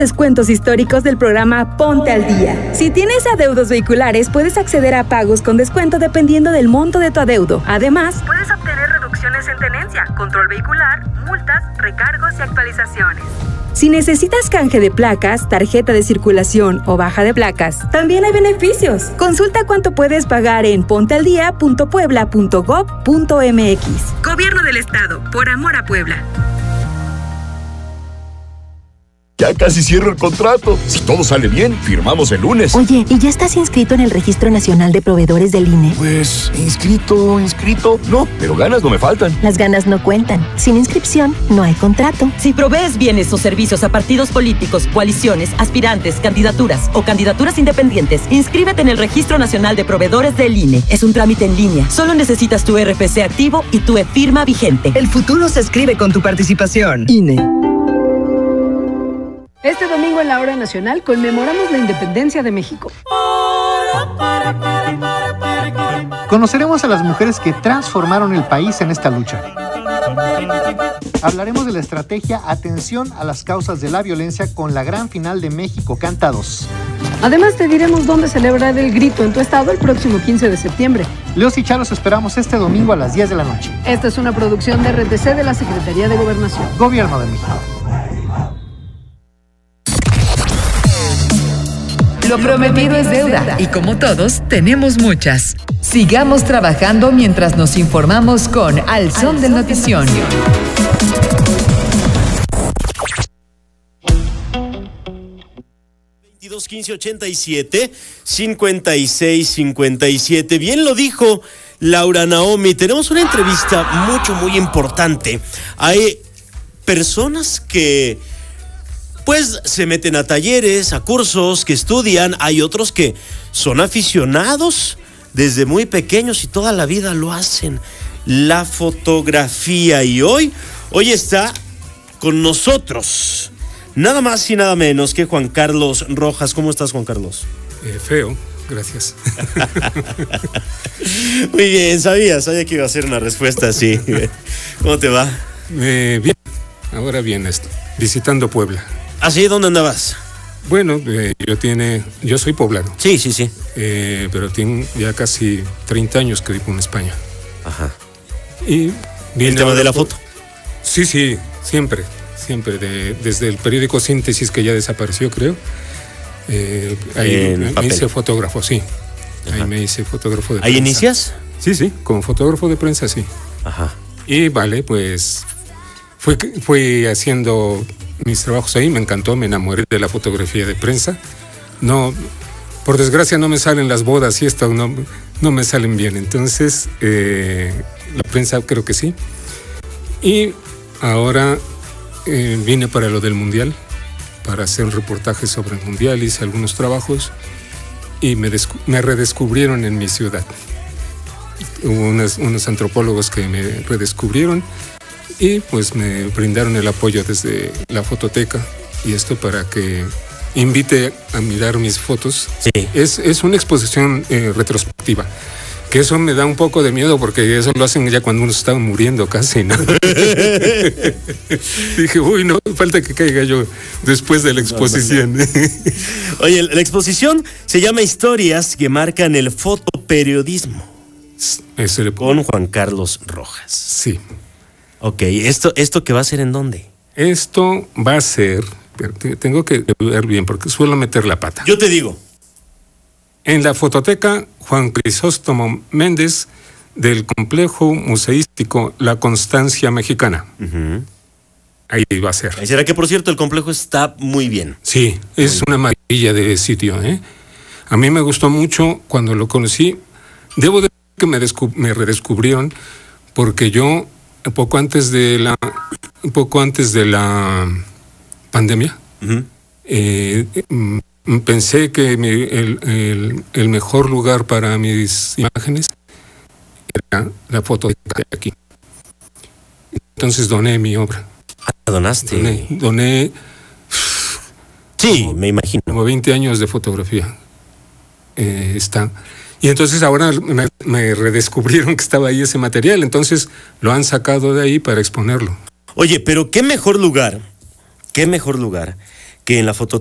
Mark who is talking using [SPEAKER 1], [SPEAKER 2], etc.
[SPEAKER 1] Descuentos históricos del programa Ponte al Día. Si tienes adeudos vehiculares, puedes acceder a pagos con descuento dependiendo del monto de tu adeudo. Además, puedes obtener reducciones en tenencia, control vehicular, multas, recargos y actualizaciones. Si necesitas canje de placas, tarjeta de circulación o baja de placas, también hay beneficios. Consulta cuánto puedes pagar en pontealdía.puebla.gov.mx. Gobierno del Estado, por amor a Puebla.
[SPEAKER 2] Ya casi cierro el contrato. Si todo sale bien, firmamos el lunes.
[SPEAKER 3] Oye, ¿y ya estás inscrito en el Registro Nacional de Proveedores del INE?
[SPEAKER 2] Pues, inscrito. No, pero ganas no me faltan.
[SPEAKER 3] Las ganas no cuentan. Sin inscripción, no hay contrato.
[SPEAKER 4] Si provees bienes o servicios a partidos políticos, coaliciones, aspirantes, candidaturas o candidaturas independientes, inscríbete en el Registro Nacional de Proveedores del INE. Es un trámite en línea. Solo necesitas tu RFC activo y tu e-firma vigente.
[SPEAKER 5] El futuro se escribe con tu participación.
[SPEAKER 3] INE.
[SPEAKER 6] Este domingo en la Hora Nacional conmemoramos la independencia de México.
[SPEAKER 7] Conoceremos a las mujeres que transformaron el país en esta lucha. Hablaremos de la estrategia Atención a las causas de la violencia con la gran final de México Canta 2.
[SPEAKER 6] Además te diremos dónde celebrar el grito en tu estado el próximo 15 de septiembre.
[SPEAKER 7] Leos y Chalos esperamos este domingo a las 10 de la noche.
[SPEAKER 6] Esta es una producción de RTC de la Secretaría de Gobernación.
[SPEAKER 7] Gobierno de México.
[SPEAKER 8] Lo prometido es deuda y como todos tenemos muchas. Sigamos trabajando mientras nos informamos con Al Son del Notición.
[SPEAKER 9] ...2215-87-5657. Bien lo dijo Laura Naomi. Tenemos una entrevista muy importante. Hay personas que pues se meten a talleres, a cursos, que estudian. Hay otros que son aficionados desde muy pequeños y toda la vida lo hacen. La fotografía. Y hoy está con nosotros nada más y nada menos que Juan Carlos Rojas. ¿Cómo estás, Juan Carlos?
[SPEAKER 10] Feo, gracias.
[SPEAKER 9] Muy bien, sabía que iba a ser una respuesta así. ¿Cómo te va?
[SPEAKER 10] Bien, ahora bien visitando Puebla.
[SPEAKER 9] ¿Ah, sí? ¿Dónde andabas?
[SPEAKER 10] Bueno, yo soy poblano.
[SPEAKER 9] Sí.
[SPEAKER 10] Pero tengo ya casi 30 años que vivo en España.
[SPEAKER 9] Ajá.
[SPEAKER 10] Y
[SPEAKER 9] ¿el tema de la foto?
[SPEAKER 10] Sí, siempre. Desde el periódico Síntesis, que ya desapareció, creo. Ahí me hice fotógrafo, sí. Ajá. Ahí me hice fotógrafo de prensa.
[SPEAKER 9] ¿Ahí inicias?
[SPEAKER 10] Sí, como fotógrafo de prensa, sí.
[SPEAKER 9] Ajá.
[SPEAKER 10] Y vale, pues fui haciendo mis trabajos ahí, me encantó, me enamoré de la fotografía de prensa. No, por desgracia no me salen las bodas y esto no me salen bien. Entonces, la prensa creo que sí. Y ahora vine para lo del Mundial, para hacer un reportaje sobre el Mundial, hice algunos trabajos y me redescubrieron en mi ciudad. Hubo unos antropólogos que me redescubrieron y pues me brindaron el apoyo desde la fototeca y esto para que invite a mirar mis fotos.
[SPEAKER 9] Sí.
[SPEAKER 10] Es una exposición retrospectiva, que eso me da un poco de miedo porque eso lo hacen ya cuando uno está muriendo casi, ¿no? Dije, uy, no, falta que caiga yo después de la exposición.
[SPEAKER 9] No. Oye, la exposición se llama Historias que marcan el fotoperiodismo. Con Juan Carlos Rojas.
[SPEAKER 10] Sí.
[SPEAKER 9] Ok, ¿esto qué va a ser en dónde?
[SPEAKER 10] Esto va a ser, tengo que ver bien porque suelo meter la pata.
[SPEAKER 9] Yo te digo.
[SPEAKER 10] En la fototeca Juan Crisóstomo Méndez del complejo museístico La Constancia Mexicana. Uh-huh. Ahí va a ser.
[SPEAKER 9] Ahí será que, por cierto, el complejo está muy bien.
[SPEAKER 10] Sí, es una maravilla de sitio, ¿eh? A mí me gustó mucho cuando lo conocí. Debo decir que me redescubrieron porque yo poco antes de la pandemia, uh-huh, pensé que el mejor lugar para mis imágenes era la fototeca de aquí. Entonces doné mi obra.
[SPEAKER 9] ¿Donaste?
[SPEAKER 10] Doné.
[SPEAKER 9] Sí, me imagino.
[SPEAKER 10] Como 20 años de fotografía. Está. Y entonces ahora me redescubrieron que estaba ahí ese material, entonces lo han sacado de ahí para exponerlo.
[SPEAKER 9] Oye, pero qué mejor lugar que que en la foto